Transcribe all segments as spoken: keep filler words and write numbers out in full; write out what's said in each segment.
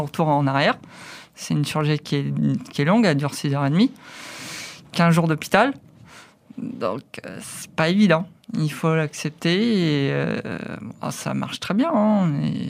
retour en arrière. C'est une chirurgie qui est, qui est longue, elle dure six heures trente, quinze jours d'hôpital. Donc, euh, c'est pas évident. Il faut l'accepter et euh, bon, ça marche très bien. Hein,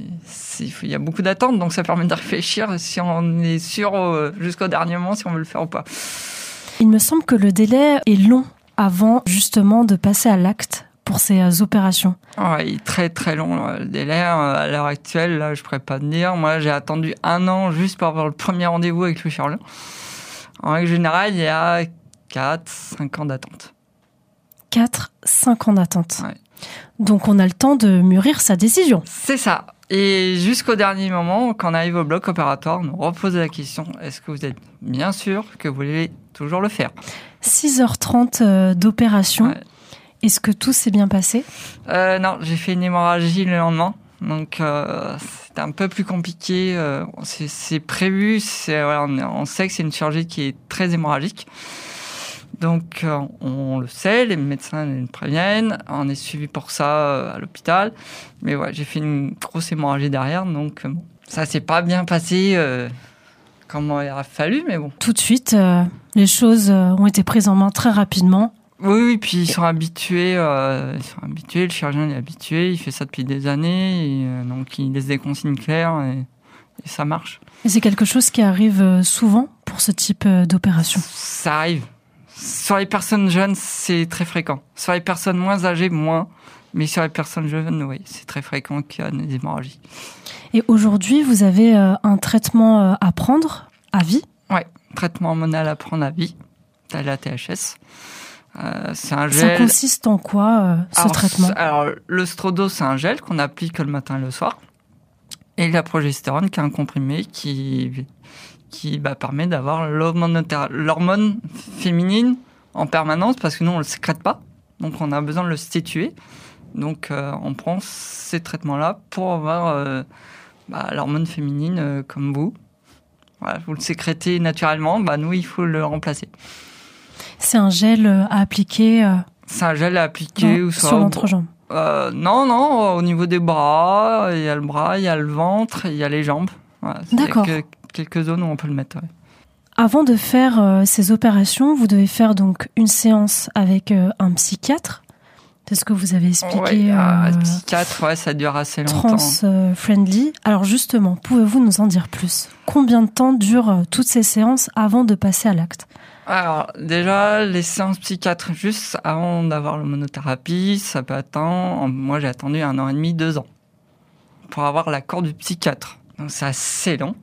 il y a beaucoup d'attentes, donc ça permet de réfléchir si on est sûr euh, jusqu'au dernier moment si on veut le faire ou pas. Il me semble que le délai est long avant justement de passer à l'acte pour ces euh, opérations. Ouais, il est très très long le délai. À l'heure actuelle, là, je pourrais pas te dire. Moi, j'ai attendu un an juste pour avoir le premier rendez-vous avec le chirurgien. En règle générale, il y a quatre cinq ans d'attente. quatre cinq ans d'attente. Ouais. Donc on a le temps de mûrir sa décision. C'est ça. Et jusqu'au dernier moment, quand on arrive au bloc opératoire, on nous repose la question, est-ce que vous êtes bien sûr que vous voulez toujours le faire ? six heures trente euh, d'opération. Ouais. Est-ce que tout s'est bien passé ? euh, Non, j'ai fait une hémorragie le lendemain. Donc euh, c'était un peu plus compliqué. Euh, c'est, c'est prévu, c'est, voilà, on, on sait que c'est une chirurgie qui est très hémorragique. Donc, euh, on le sait, les médecins nous préviennent. On est suivi pour ça euh, à l'hôpital. Mais ouais, j'ai fait une grosse hémorragie derrière. Donc, euh, bon, ça s'est pas bien passé euh, comme il aurait fallu, mais bon. Tout de suite, euh, les choses euh, ont été prises en main très rapidement. Oui, oui, puis ils sont habitués. Euh, ils sont habitués. Le chirurgien il est habitué. Il fait ça depuis des années. Et, euh, donc, il laisse des consignes claires et, et ça marche. Et c'est quelque chose qui arrive souvent pour ce type d'opération ? Ça arrive. Sur les personnes jeunes, c'est très fréquent. Sur les personnes moins âgées, moins. Mais sur les personnes jeunes, oui, c'est très fréquent qu'il y a des hémorragies. Et aujourd'hui, vous avez euh, un traitement euh, à prendre à vie ? Oui, traitement hormonal à prendre à vie, la T H S. Euh, c'est un Ça gel. consiste en quoi, euh, ce alors, traitement ? Alors, le Strodo, c'est un gel qu'on applique le matin et le soir. Et la progestérone, qui est un comprimé qui... qui bah, permet d'avoir l'hormone, l'hormone féminine en permanence, parce que nous, on ne le sécrète pas. Donc, on a besoin de le statuer. Donc, euh, on prend ces traitements-là pour avoir euh, bah, l'hormone féminine euh, comme vous. Voilà, vous le sécrétez naturellement, bah, nous, il faut le remplacer. C'est un gel à appliquer euh, C'est un gel à appliquer non, ou sur l'entrejambe. Euh, non, non, au niveau des bras, il y a le bras, il y a le ventre, il y a les jambes. Voilà, D'accord. Il y a que quelques zones où on peut le mettre. Ouais. Avant de faire euh, ces opérations, vous devez faire donc une séance avec euh, un psychiatre. C'est ce que vous avez expliqué. Ouais, euh, euh, psychiatre, ouais, ça dure assez longtemps. Trans-friendly. Alors justement, pouvez-vous nous en dire plus ? Combien de temps durent euh, toutes ces séances avant de passer à l'acte ? Alors, déjà, les séances psychiatres, juste avant d'avoir l'hormonothérapie, ça peut attendre... Moi, j'ai attendu un an et demi, deux ans pour avoir l'accord du psychiatre. Donc, c'est assez long.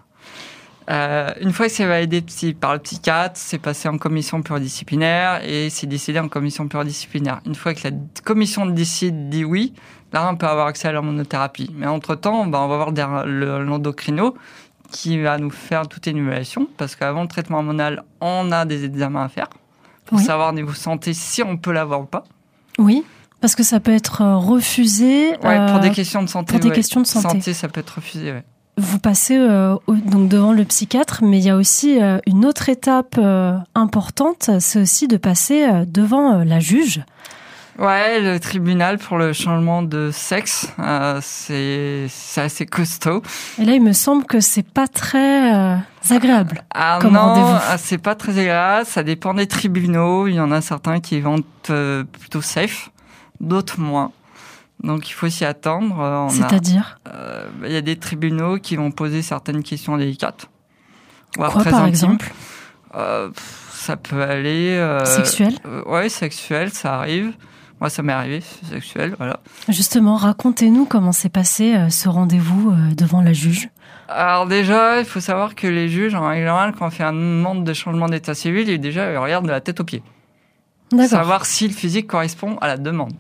Euh, une fois que c'est validé par le psychiatre, c'est passé en commission pluridisciplinaire et c'est décidé en commission pluridisciplinaire. Une fois que la commission décide, dit oui, là, on peut avoir accès à l'hormonothérapie. Mais entre-temps, bah, on va voir l'endocrino qui va nous faire toute une évaluation, parce qu'avant le traitement hormonal, on a des examens à faire pour oui. savoir niveau santé si on peut l'avoir ou pas. Oui, parce que ça peut être refusé. Ouais, euh, pour des questions de santé. Pour des ouais. questions de santé. Santé, ça peut être refusé, ouais. Vous passez euh, au, donc devant le psychiatre, mais il y a aussi euh, une autre étape euh, importante, c'est aussi de passer euh, devant euh, la juge. Ouais, le tribunal pour le changement de sexe, euh, c'est, c'est assez costaud. Et là, il me semble que c'est pas très euh, agréable. Ah comme non, rendez-vous. C'est pas très agréable. Ça dépend des tribunaux. Il y en a certains qui vont euh, plutôt safe, d'autres moins. Donc il faut s'y attendre. On C'est-à-dire a, euh, il y a des tribunaux qui vont poser certaines questions délicates. Quoi, par exemple euh, Ça peut aller... Euh, sexuel euh, Ouais, sexuel, ça arrive. Moi, ça m'est arrivé, sexuel, voilà. Justement, racontez-nous comment s'est passé euh, ce rendez-vous euh, devant la juge. Alors déjà, il faut savoir que les juges, en règle générale, quand on fait une demande de changement d'état civil, ils déjà ils regardent de la tête aux pieds. D'accord. Savoir si le physique correspond à la demande.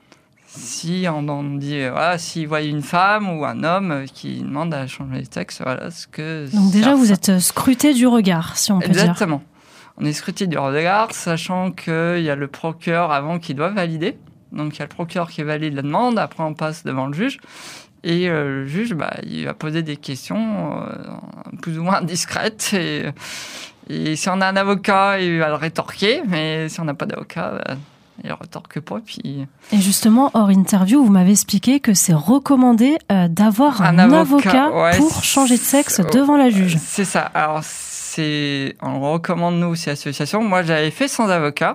Si on, on dit, voilà, s'ils voient une femme ou un homme qui demande à changer de sexe, voilà ce que... Donc déjà, vous ça. êtes scruté du regard, si on peut Exactement. dire. Exactement. On est scruté du regard, sachant qu'il y a le procureur avant qui doit valider. Donc, il y a le procureur qui valide la demande. Après, on passe devant le juge. Et euh, le juge, bah, il va poser des questions euh, plus ou moins discrètes. Et, et si on a un avocat, il va le rétorquer. Mais si on n'a pas d'avocat, bah, il retorque pas. Puis... Et justement, hors interview, vous m'avez expliqué que c'est recommandé euh, d'avoir un, un avocat, avocat ouais, pour changer de sexe euh, devant la juge. C'est ça. Alors, c'est... on le recommande, nous, aussi, association. Moi, j'avais fait sans avocat.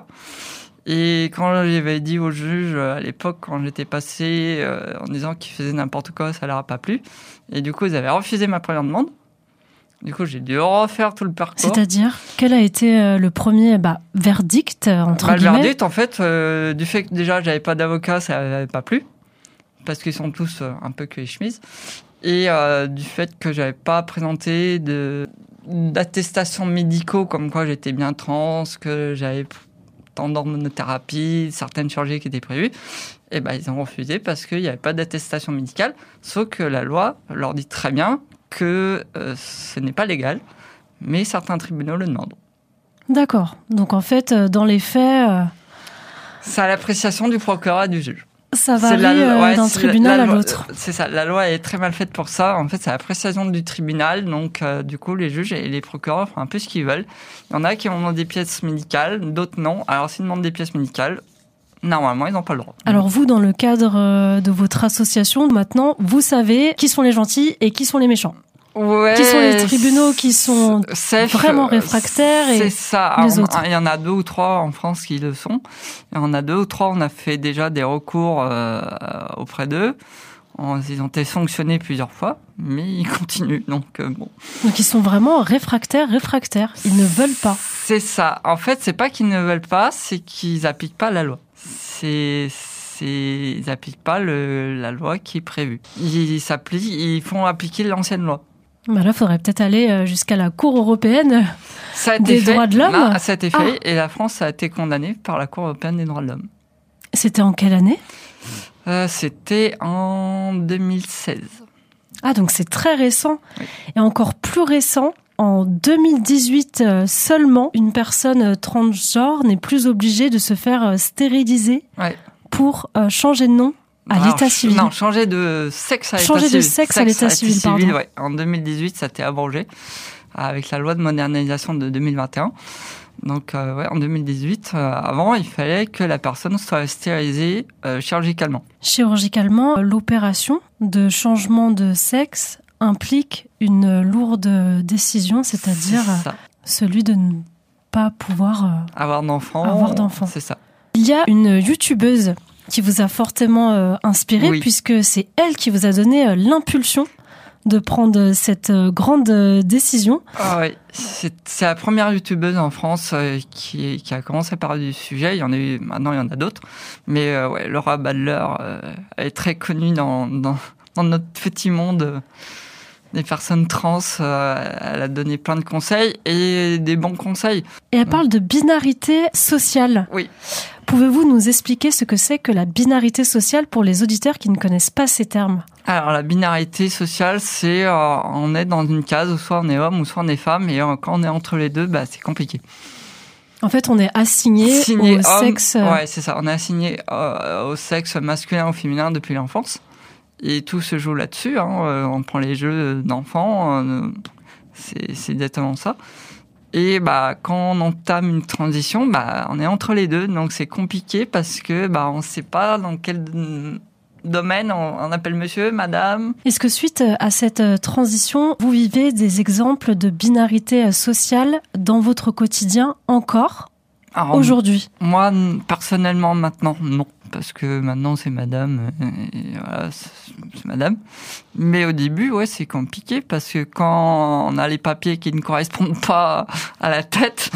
Et quand j'avais dit au juge, à l'époque, quand j'étais passé euh, en disant qu'il faisait n'importe quoi, ça leur a pas plu. Et du coup, ils avaient refusé ma première demande. Du coup, j'ai dû refaire tout le parcours. C'est-à-dire, quel a été euh, le premier bah, verdict, entre bah, guillemets? Le verdict, en fait, euh, du fait que déjà, j'avais pas d'avocat, ça n'avait pas plu. Parce qu'ils sont tous euh, un peu que les chemises. Et euh, du fait que j'avais pas présenté de, d'attestations médicaux comme quoi j'étais bien trans, que j'avais tant d'hormonothérapie, certaines chirurgies qui étaient prévues, et ben, ils ont refusé parce qu'il n'y avait pas d'attestation médicale. Sauf que la loi leur dit très bien que euh, ce n'est pas légal, mais certains tribunaux le demandent. D'accord. Donc en fait, dans les faits... Euh... C'est à l'appréciation du procureur et du juge. Ça varie la, ouais, d'un tribunal la, à la, l'autre. C'est ça, la loi est très mal faite pour ça. En fait, c'est l'appréciation du tribunal, donc euh, du coup, les juges et les procureurs font un peu ce qu'ils veulent. Il y en a qui ont des pièces médicales, d'autres non. Alors s'ils demandent des pièces médicales, normalement, ils n'ont pas le droit. Alors vous, dans le cadre de votre association, maintenant, vous savez qui sont les gentils et qui sont les méchants. Ouais, qui sont les tribunaux qui sont safe, vraiment réfractaires et c'est ça. les autres. Il y en a deux ou trois en France qui le sont. Il y en a deux ou trois, on a fait déjà des recours euh, auprès d'eux. Ils ont été sanctionnés plusieurs fois, mais ils continuent. Donc euh, bon. Donc ils sont vraiment réfractaires, réfractaires. Ils ne veulent pas. C'est ça. En fait, c'est pas qu'ils ne veulent pas, c'est qu'ils n'appliquent pas la loi. C'est C'est, ils n'appliquent pas le, la loi qui est prévue. Ils, ils s'appliquent, ils font appliquer l'ancienne loi. Bah là, il faudrait peut-être aller jusqu'à la Cour européenne ça a des été droits fait. de l'homme. Non, ça a été fait ah. Et la France a été condamnée par la Cour européenne des droits de l'homme. C'était en quelle année ? euh, C'était en deux mille seize. Ah, donc c'est très récent. Oui. Et encore plus récent, en deux mille dix-huit seulement, une personne transgenre n'est plus obligée de se faire stériliser ouais. pour euh, changer de nom à Alors, l'état civil. Non, changer de sexe à l'état changer civil. Changer de sexe, sexe à l'état civil, pardon. Civil, ouais. En deux mille dix-huit, ça a été abrogé avec la loi de modernisation de deux mille vingt et un. Donc, euh, ouais, en deux mille dix-huit, euh, avant, il fallait que la personne soit stérilisée euh, chirurgicalement. Chirurgicalement, l'opération de changement de sexe implique une lourde décision, c'est-à-dire c'est celui de ne pas pouvoir euh, avoir d'enfants. Avoir d'enfants. C'est ça. Il y a une youtubeuse qui vous a fortement euh, inspiré, oui. puisque c'est elle qui vous a donné euh, l'impulsion de prendre cette euh, grande euh, décision. Ah oui, c'est, c'est la première youtubeuse en France euh, qui, qui a commencé à parler du sujet. Il y en a eu, maintenant il y en a d'autres. Mais euh, ouais, Laura Badler, euh, elle est très connue dans, dans, dans notre petit monde euh, des personnes trans. Euh, elle a donné plein de conseils et des bons conseils. Et elle parle de binarité sociale. Oui. Pouvez-vous nous expliquer ce que c'est que la binarité sociale pour les auditeurs qui ne connaissent pas ces termes ? Alors, la binarité sociale, c'est euh, on est dans une case où soit on est homme ou soit on est femme, et euh, quand on est entre les deux, bah, c'est compliqué. En fait, on est assigné, assigné au homme, sexe... Ouais, c'est ça. On est assigné euh, au sexe masculin ou féminin depuis l'enfance. Et tout se joue là-dessus. Hein. On prend les jeux d'enfants. Euh, c'est, c'est exactement ça. Et bah, quand on entame une transition, bah, on est entre les deux. Donc, c'est compliqué parce que bah, on ne sait pas dans quel domaine on, on appelle monsieur, madame. Est-ce que suite à cette transition, vous vivez des exemples de binarité sociale dans votre quotidien encore ? Alors, aujourd'hui ? Moi, personnellement, maintenant, non. Parce que maintenant, c'est madame. Et voilà, c'est, c'est madame. Mais au début, ouais, c'est compliqué. Parce que quand on a les papiers qui ne correspondent pas à la tête,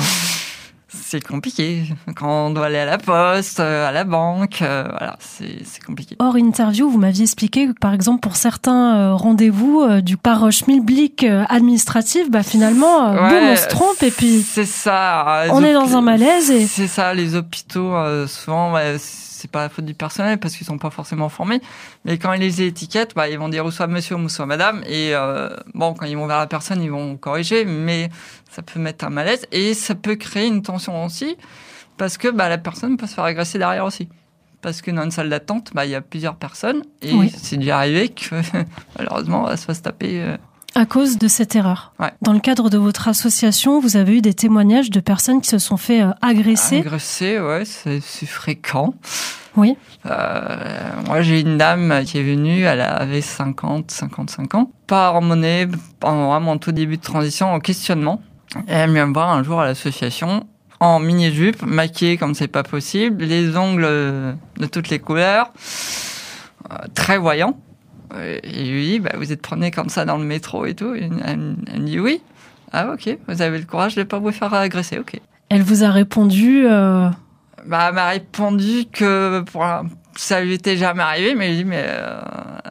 c'est compliqué. Quand on doit aller à la poste, à la banque, euh, voilà, c'est, c'est compliqué. Hors interview, vous m'aviez expliqué que, par exemple, pour certains euh, rendez-vous euh, du par schmilblick euh, administratif, bah finalement, euh, ouais, boum, on se trompe et puis c'est ça. On est dans un malaise. Et... C'est ça, les hôpitaux, euh, souvent, ouais, c'est pas la faute du personnel parce qu'ils sont pas forcément formés. Mais quand ils les étiquettent, bah, ils vont dire ou soit monsieur ou soit madame. Et euh, bon, quand ils vont vers la personne, ils vont corriger, mais ça peut mettre un malaise et ça peut créer une tension aussi parce que bah, la personne peut se faire agresser derrière aussi. Parce que dans une salle d'attente, bah, il y a plusieurs personnes et oui. C'est déjà arrivé que malheureusement, elle se fasse taper. Euh... À cause de cette erreur. Ouais. Dans le cadre de votre association, vous avez eu des témoignages de personnes qui se sont fait euh, agresser. Agresser, ouais, c'est, c'est fréquent. Oui. Euh, moi, j'ai une dame qui est venue, elle avait cinquante, cinquante-cinq ans, pas hormonée, en vraiment tout début de transition, en questionnement. Et elle vient me voir un jour à l'association, en mini-jupe, maquillée comme c'est pas possible, les ongles de toutes les couleurs, euh, très voyants. Et je lui dis, bah, vous êtes promené comme ça dans le métro et tout. Et elle, elle, elle me dit oui. Ah, ok, vous avez le courage de ne pas vous faire agresser, ok. Elle vous a répondu euh... Bah, elle m'a répondu que pour un... ça lui était jamais arrivé, mais je dis, mais euh,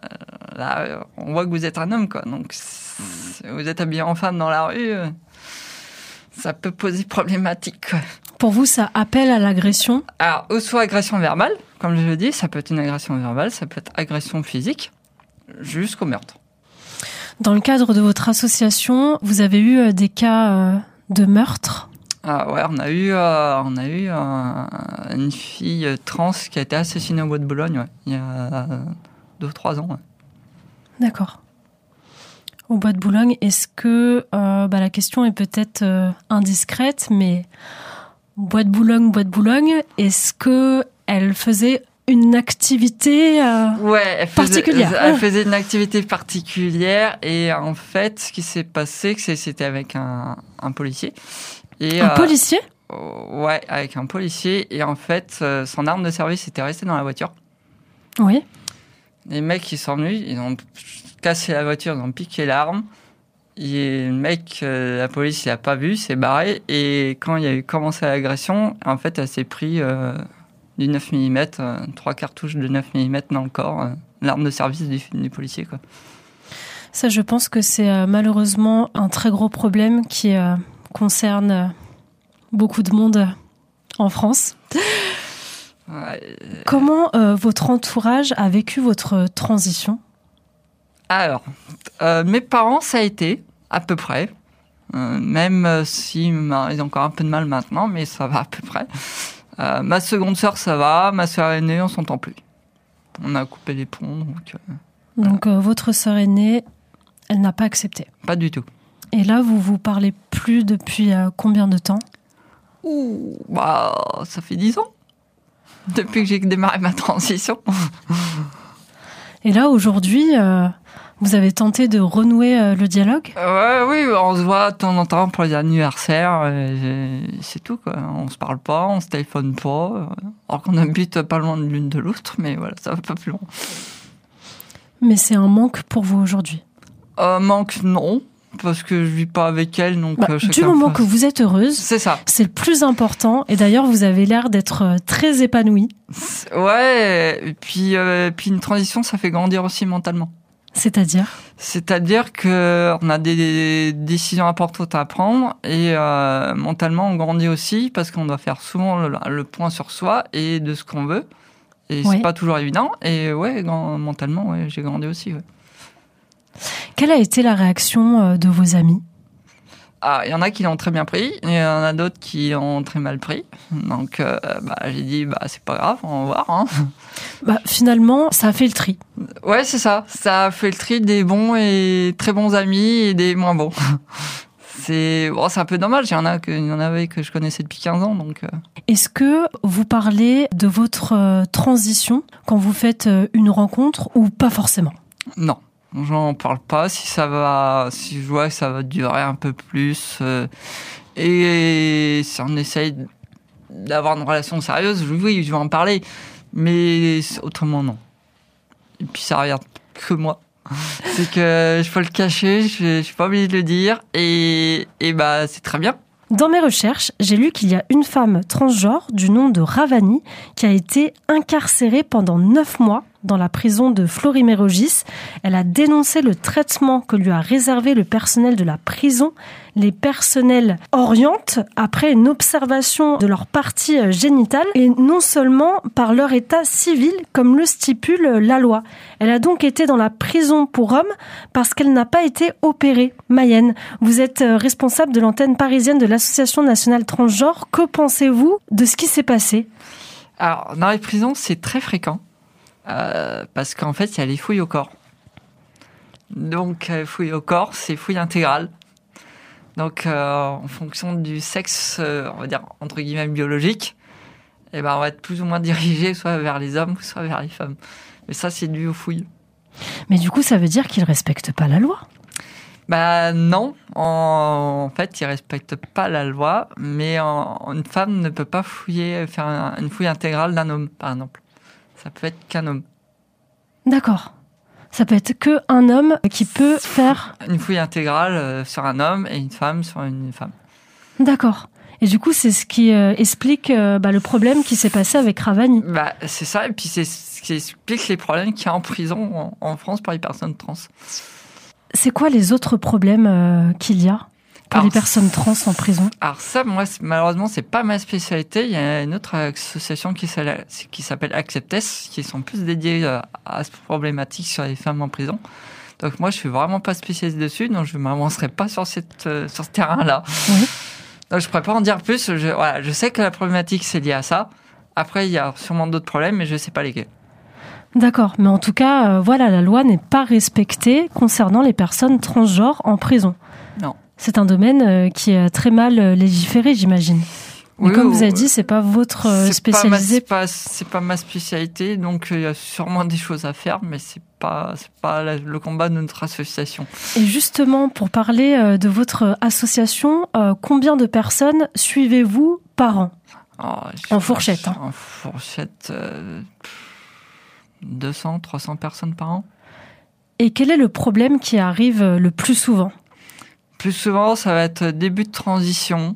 là, on voit que vous êtes un homme, quoi. Donc, si vous êtes habillé en femme dans la rue, euh, ça peut poser problématique, quoi. Pour vous, ça appelle à l'agression? Alors, ou soit agression verbale, comme je le dis, ça peut être une agression verbale, ça peut être agression physique, jusqu'au meurtre. Dans le cadre de votre association, vous avez eu des cas euh, de meurtre? Ah ouais, on a eu, euh, on a eu euh, une fille trans qui a été assassinée au Bois de Boulogne, ouais, il y a deux ou trois ans. Ouais. D'accord. Au Bois de Boulogne, est-ce que, euh, bah, la question est peut-être euh, indiscrète, mais Bois de Boulogne, Bois de Boulogne, est-ce que elle faisait une activité euh, ouais, elle faisait, particulière. Elle faisait une activité particulière et en fait, ce qui s'est passé, c'est c'était avec un, un policier. Et, un euh, policier? Ouais, avec un policier. Et en fait, euh, son arme de service était restée dans la voiture. Oui. Les mecs qui sont venus, ils ont cassé la voiture, ils ont piqué l'arme. Et le mec, euh, la police, il a pas vu, s'est barré. Et quand il y a eu commencé l'agression, en fait, elle s'est pris euh, du neuf millimètres, euh, trois cartouches de neuf millimètres dans le corps, euh, l'arme de service du, du policier, quoi. Ça, je pense que c'est euh, malheureusement un très gros problème qui euh, concerne euh, beaucoup de monde en France. Ouais. Comment euh, votre entourage a vécu votre transition? Alors, euh, mes parents, ça a été, à peu près. Euh, même si bah, ils ont encore un peu de mal maintenant, mais ça va à peu près. Euh, ma seconde sœur, ça va. Ma sœur aînée, on s'entend plus. On a coupé les ponts, donc... Euh, donc, voilà. euh, votre sœur aînée, elle n'a pas accepté? Pas du tout. Et là, vous vous parlez plus depuis euh, combien de temps? Ouh, bah, ça fait dix ans. Depuis que j'ai démarré ma transition. Et là, aujourd'hui, euh, vous avez tenté de renouer euh, le dialogue? Ouais, oui, on se voit de temps en temps pour les anniversaires. Euh, c'est tout, quoi. On se parle pas, on se téléphone pas. Euh, alors qu'on habite pas loin de l'une de l'autre, mais voilà, ça va pas plus loin. Mais c'est un manque pour vous aujourd'hui? Euh, manque, non. Parce que je vis pas avec elle, donc... Bah, euh, du moment fasse... que vous êtes heureuse, c'est ça. C'est le plus important. Et d'ailleurs, vous avez l'air d'être très épanouie. Ouais, et puis, euh, puis une transition, ça fait grandir aussi mentalement. C'est-à-dire? C'est-à-dire que on a des, des décisions importantes à prendre et euh, mentalement, on grandit aussi parce qu'on doit faire souvent le, le point sur soi et de ce qu'on veut. Et ouais. C'est pas toujours évident. Et ouais, grand, mentalement, ouais, j'ai grandi aussi, ouais. Quelle a été la réaction de vos amis? Ah, il y en a qui l'ont très bien pris, il y en a d'autres qui l'ont très mal pris. Donc, euh, bah, j'ai dit, bah, c'est pas grave, on va voir. Hein. Bah, finalement, ça a fait le tri. Ouais, c'est ça. Ça a fait le tri des bons et très bons amis et des moins bons. C'est, bon, c'est un peu dommage, il y en a que, il y en avait que je connaissais depuis quinze ans. Donc, euh... Est-ce que vous parlez de votre euh, transition quand vous faites euh, une rencontre ou pas forcément? Non. J'en parle pas. Si ça va, si je vois que ça va durer un peu plus, euh, et si on essaye d'avoir une relation sérieuse, oui, je vais en parler. Mais autrement, non. Et puis ça regarde que moi. C'est que je peux le cacher, je, je suis pas obligé de le dire, et, et bah c'est très bien. Dans mes recherches, j'ai lu qu'il y a une femme transgenre du nom de Ravani qui a été incarcérée pendant neuf mois dans la prison de Fleury-Mérogis. Elle a dénoncé le traitement que lui a réservé le personnel de la prison. Les personnels orientent après une observation de leur partie génitale et non seulement par leur état civil comme le stipule la loi. Elle a donc été dans la prison pour hommes parce qu'elle n'a pas été opérée. Mayenne, vous êtes responsable de l'antenne parisienne de l'Association nationale transgenre. Que pensez-vous de ce qui s'est passé? Alors, dans les prisons, c'est très fréquent. Euh, parce qu'en fait, il y a les fouilles au corps. Donc, euh, fouille au corps, c'est fouille intégrale. Donc, euh, en fonction du sexe, euh, on va dire, entre guillemets, biologique, eh ben, on va être plus ou moins dirigé soit vers les hommes, soit vers les femmes. Mais ça, c'est dû aux fouilles. Mais du coup, ça veut dire qu'ils ne respectent pas la loi? Bah non, en, en fait, ils ne respectent pas la loi, mais en, une femme ne peut pas fouiller, faire un, une fouille intégrale d'un homme, par exemple. Ça peut être qu'un homme. D'accord. Ça peut être qu'un homme qui peut faire... Une fouille intégrale sur un homme et une femme sur une femme. D'accord. Et du coup, c'est ce qui euh, explique euh, bah, le problème qui s'est passé avec Ravani. Bah, c'est ça, et puis c'est ce qui explique les problèmes qu'il y a en prison en, en France pour les personnes trans. C'est quoi les autres problèmes euh, qu'il y a pour alors, les personnes trans en prison? Alors ça, moi, malheureusement, c'est pas ma spécialité. Il y a une autre association qui s'appelle Acceptes, qui sont plus dédiées à cette problématique sur les femmes en prison. Donc moi, je suis vraiment pas spécialiste dessus, donc je ne m'avancerai pas sur, cette, sur ce terrain-là. Oui. Donc je pourrais pas en dire plus. Je, voilà, je sais que la problématique, c'est lié à ça. Après, il y a sûrement d'autres problèmes, mais je sais pas lesquels. D'accord, mais en tout cas, euh, voilà, la loi n'est pas respectée concernant les personnes transgenres en prison. Non. C'est un domaine euh, qui est très mal euh, légiféré, j'imagine. Mais oui, comme oui, vous avez dit, c'est pas votre euh, spécialité. C'est pas, c'est pas ma spécialité, donc il y a sûrement des choses à faire, mais c'est pas, c'est pas la, le combat de notre association. Et justement, pour parler euh, de votre association, euh, combien de personnes suivez-vous par an? Oh, en fourchette. Hein. En fourchette, euh, deux cents, trois cents personnes par an. Et quel est le problème qui arrive le plus souvent? Plus souvent, ça va être début de transition,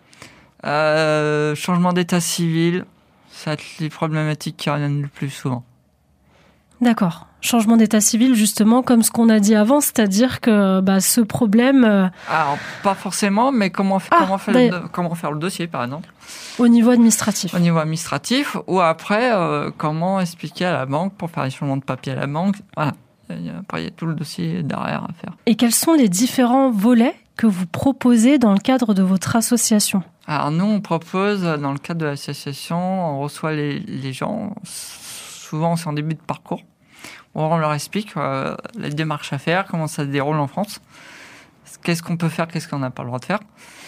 euh, changement d'état civil, ça va être les problématiques qui reviennent le plus souvent. D'accord. Changement d'état civil, justement, comme ce qu'on a dit avant, c'est-à-dire que bah, ce problème... Euh... Alors, pas forcément, mais comment, ah, comment, faire le, comment faire le dossier, par exemple. Au niveau administratif. Au niveau administratif, ou après, euh, comment expliquer à la banque pour faire les changements de papier à la banque. Voilà. Après, il y a tout le dossier derrière à faire. Et quels sont les différents volets que vous proposez dans le cadre de votre association? Alors, nous, on propose, dans le cadre de l'association, on reçoit les, les gens, souvent c'est en début de parcours, où on leur explique euh, les démarches à faire, comment ça se déroule en France, qu'est-ce qu'on peut faire, qu'est-ce qu'on n'a pas le droit de faire,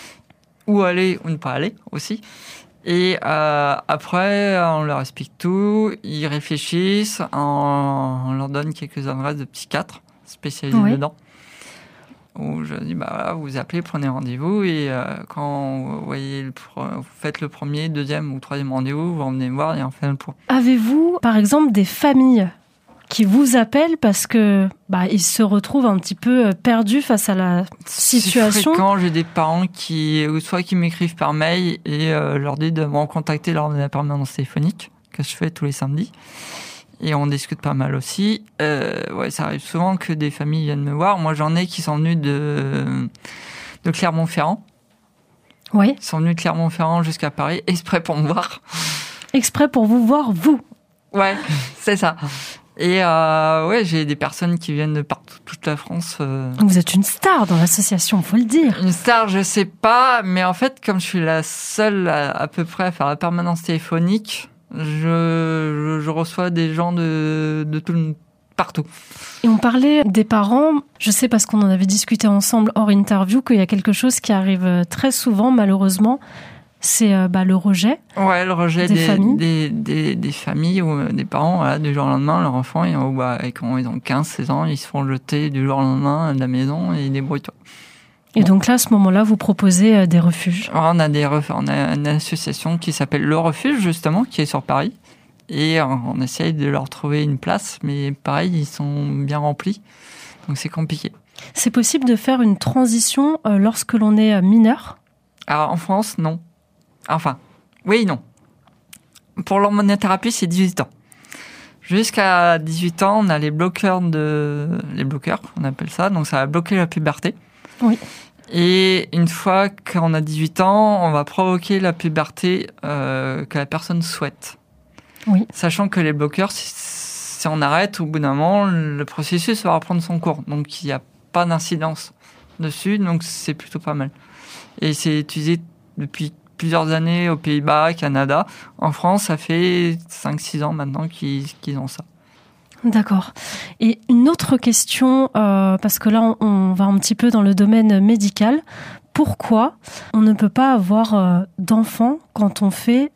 où aller ou ne pas aller aussi. Et euh, après, on leur explique tout, ils réfléchissent, on, on leur donne quelques adresses de psychiatres spécialisés oui. dedans. Où je dis, bah voilà, vous appelez, prenez rendez-vous, et euh, quand vous, voyez le, vous faites le premier, deuxième ou troisième rendez-vous, vous revenez me voir et on fait le point. Avez-vous, par exemple, des familles qui vous appellent parce que bah, ils se retrouvent un petit peu perdus face à la situation? C'est fréquent, j'ai des parents qui, soit qui m'écrivent par mail et euh, leur disent de me recontacter lors de la permanence téléphonique que je fais tous les samedis. Et on discute pas mal aussi. Euh, ouais, ça arrive souvent que des familles viennent me voir. Moi, j'en ai qui sont venus de, de Clermont-Ferrand. Oui. Ils sont venus de Clermont-Ferrand jusqu'à Paris, exprès pour me voir. Exprès pour vous voir, vous? Ouais, c'est ça. Et euh, ouais, j'ai des personnes qui viennent de partout, toute la France. Euh... Vous êtes une star dans l'association, faut le dire. Une star, je sais pas, mais en fait, comme je suis la seule à, à peu près à faire la permanence téléphonique, je, je, je reçois des gens de, de tout, partout. Et on parlait des parents, je sais parce qu'on en avait discuté ensemble hors interview, qu'il y a quelque chose qui arrive très souvent, malheureusement, c'est euh, bah, le rejet. Ouais, le rejet des, des, familles. Des, des, des familles ou des parents, voilà, du jour au lendemain, leur enfant, et, bah, et quand ils ont quinze seize ans, ils se font jeter du jour au lendemain de la maison et débrouille-toi. Et donc là, à ce moment-là, vous proposez des refuges? On a, des ref... on a une association qui s'appelle Le Refuge, justement, qui est sur Paris. Et on essaye de leur trouver une place, mais pareil, ils sont bien remplis. Donc c'est compliqué. C'est possible de faire une transition lorsque l'on est mineur? Alors en France, non. Enfin, oui et non. Pour l'hormonothérapie, c'est dix-huit ans. Jusqu'à dix-huit ans, on a les bloqueurs de... Les bloqueurs, on appelle ça. Donc ça va bloquer la puberté. Oui. Et une fois qu'on a dix-huit ans, on va provoquer la puberté euh, que la personne souhaite. Oui. Sachant que les bloqueurs, si, si on arrête, au bout d'un moment, le processus va reprendre son cours. Donc il n'y a pas d'incidence dessus, donc c'est plutôt pas mal. Et c'est utilisé depuis plusieurs années aux Pays-Bas, Canada. En France, ça fait cinq six ans maintenant qu'ils, qu'ils ont ça. D'accord. Et une autre question, euh, parce que là, on, on va un petit peu dans le domaine médical. Pourquoi on ne peut pas avoir euh, d'enfants quand on fait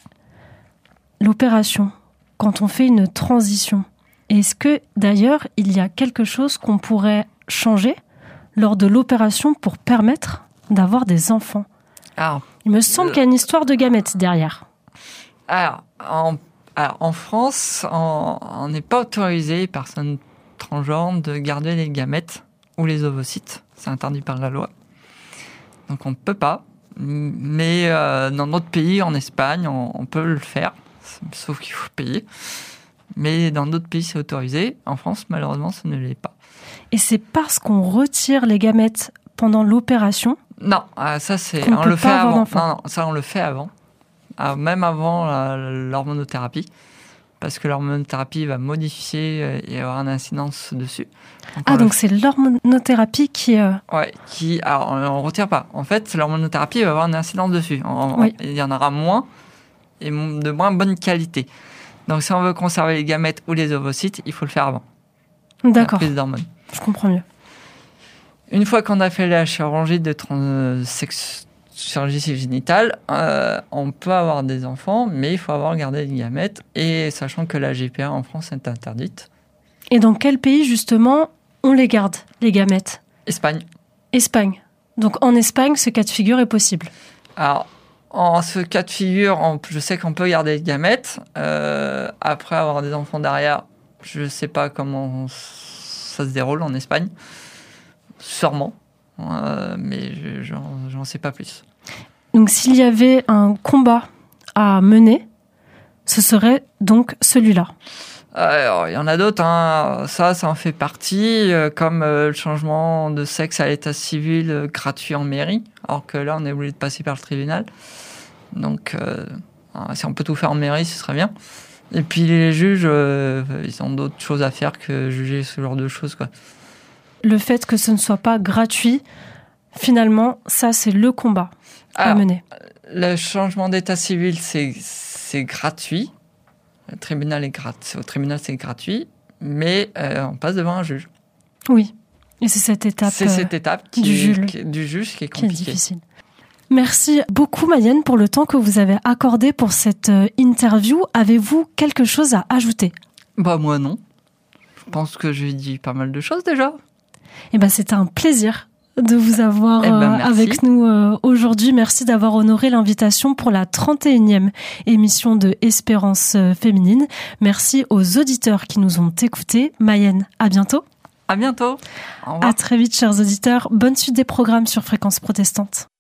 l'opération, quand on fait une transition? Est-ce que, d'ailleurs, il y a quelque chose qu'on pourrait changer lors de l'opération pour permettre d'avoir des enfants? Alors, Il me semble euh, qu'il y a une histoire de gamètes derrière. Alors, en, alors, en France, on on n'est pas autorisé, personne transgenre, de garder les gamètes ou les ovocytes. C'est interdit par la loi. Donc on ne peut pas. Mais euh, dans d'autres pays, en Espagne, on, on peut le faire. Sauf qu'il faut payer. Mais dans d'autres pays, c'est autorisé. En France, malheureusement, ça ne l'est pas. Et c'est parce qu'on retire les gamètes pendant l'opération? Non, euh, ça c'est... Qu'on On peut le pas fait avoir avant. d'enfant. Non, non, ça on le fait avant. Ah, même avant la- l'hormonothérapie. Parce que l'hormonothérapie va modifier euh, et avoir une incidence dessus. Donc, Ah, on le donc c'est l'hormonothérapie qui... euh, Ouais, qui, alors on ne retire pas. En fait, l'hormonothérapie va avoir une incidence dessus. En- Oui. Il y en aura moins et m- de moins bonne qualité. Donc si on veut conserver les gamètes ou les ovocytes, il faut le faire avant D'accord, la prise d'hormones. je comprends mieux. Une fois qu'on a fait la chirurgie de trans- sex- chirurgie génitale, euh, on peut avoir des enfants, mais il faut avoir gardé les gamètes. Et sachant que la G P A en France est interdite. Et dans quel pays, justement, on les garde, les gamètes? Espagne. Espagne. Donc en Espagne, ce cas de figure est possible. Alors, en ce cas de figure, on- je sais qu'on peut garder les gamètes. Euh, après avoir des enfants derrière, je ne sais pas comment ça se déroule en Espagne. Sûrement. Euh, mais je- j'en j'en sais pas plus. Donc s'il y avait un combat à mener, ce serait donc celui-là. Alors, il y en a d'autres. Hein. Ça, ça en fait partie. euh, comme euh, le changement de sexe à l'état civil euh, gratuit en mairie. Alors que là, on est obligé de passer par le tribunal. Donc, euh, si on peut tout faire en mairie, ce serait bien. Et puis les juges, euh, ils ont d'autres choses à faire que juger ce genre de choses, quoi. Le fait que ce ne soit pas gratuit, finalement, ça c'est le combat à Alors, mener. le changement d'état civil, c'est, c'est gratuit. Le tribunal est gratuit. Au tribunal, c'est gratuit. Mais euh, on passe devant un juge. Oui. Et c'est cette étape, C'est cette étape qui, du juge. qui- du juge qui est qui est compliquée. difficile. Merci beaucoup Mayenne pour le temps que vous avez accordé pour cette euh, interview. Avez-vous quelque chose à ajouter? Bah moi non. Je pense que j'ai dit pas mal de choses déjà. Eh ben, c'était un plaisir de vous avoir Eh ben, euh, merci. avec nous euh, aujourd'hui. Merci d'avoir honoré l'invitation pour la trente et unième émission de Espérance euh, féminine. Merci aux auditeurs qui nous ont écoutés. Mayenne, à bientôt. À bientôt. Au revoir. À très vite, chers auditeurs. Bonne suite des programmes sur Fréquence Protestante.